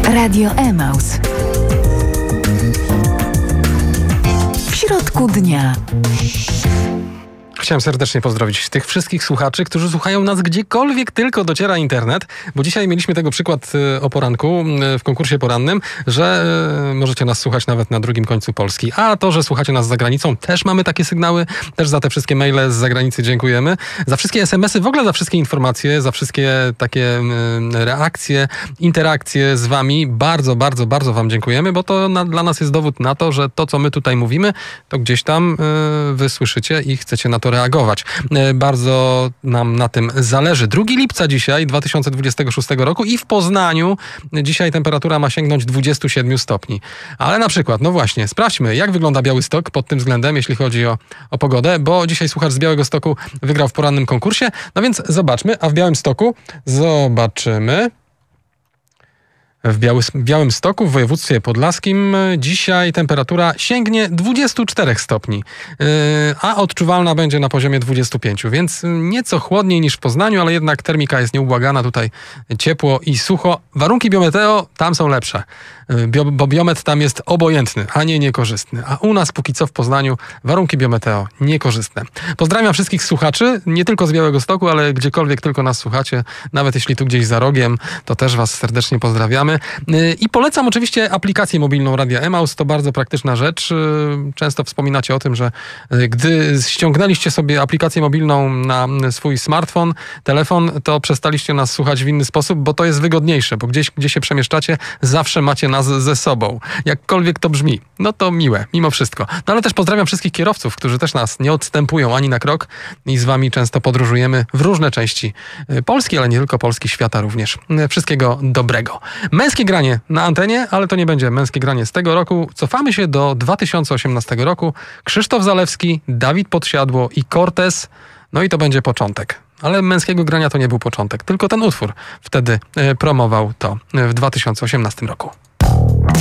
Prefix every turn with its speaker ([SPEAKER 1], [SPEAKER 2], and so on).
[SPEAKER 1] Radio Emaus. W środku dnia.
[SPEAKER 2] Chciałem serdecznie pozdrowić tych wszystkich słuchaczy, którzy słuchają nas gdziekolwiek tylko dociera internet, bo dzisiaj mieliśmy tego przykład o poranku w konkursie porannym, że możecie nas słuchać nawet na drugim końcu Polski. A to, że słuchacie nas za granicą, też mamy takie sygnały, też za te wszystkie maile z zagranicy dziękujemy. Za wszystkie SMS-y, w ogóle za wszystkie informacje, za wszystkie takie reakcje, interakcje z wami. Bardzo, bardzo, bardzo wam dziękujemy, bo to dla nas jest dowód na to, że to, co my tutaj mówimy, to gdzieś tam wy słyszycie i chcecie na to reagować. Bardzo nam na tym zależy. 2 lipca dzisiaj, 2026 roku i w Poznaniu dzisiaj temperatura ma sięgnąć 27 stopni. Ale na przykład, no właśnie, sprawdźmy, jak wygląda Białystok pod tym względem, jeśli chodzi o pogodę, bo dzisiaj słuchacz z Białegostoku wygrał w porannym konkursie, no więc zobaczmy, a w Białymstoku zobaczymy. W Białymstoku, w województwie podlaskim, dzisiaj temperatura sięgnie 24 stopni, a odczuwalna będzie na poziomie 25, więc nieco chłodniej niż w Poznaniu, ale jednak termika jest nieubłagana, tutaj ciepło i sucho. Warunki biometeo tam są lepsze, bo biometr tam jest obojętny, a nie niekorzystny, a u nas póki co w Poznaniu warunki biometeo niekorzystne. Pozdrawiam wszystkich słuchaczy, nie tylko z Białegostoku, ale gdziekolwiek tylko nas słuchacie, nawet jeśli tu gdzieś za rogiem, to też was serdecznie pozdrawiamy. I polecam oczywiście aplikację mobilną Radia Emaus, to bardzo praktyczna rzecz. Często wspominacie o tym, że gdy ściągnęliście sobie aplikację mobilną na swój smartfon, telefon, to przestaliście nas słuchać w inny sposób, bo to jest wygodniejsze, bo gdzie się przemieszczacie, zawsze macie nas ze sobą. Jakkolwiek to brzmi, no to miłe, mimo wszystko. No ale też pozdrawiam wszystkich kierowców, którzy też nas nie odstępują ani na krok i z wami często podróżujemy w różne części Polski, ale nie tylko Polski, świata również. Wszystkiego dobrego. Męskie granie na antenie, ale to nie będzie męskie granie z tego roku. Cofamy się do 2018 roku. Krzysztof Zalewski, Dawid Podsiadło i Cortez. No i to będzie początek. Ale męskiego grania to nie był początek, tylko ten utwór wtedy promował to w 2018 roku.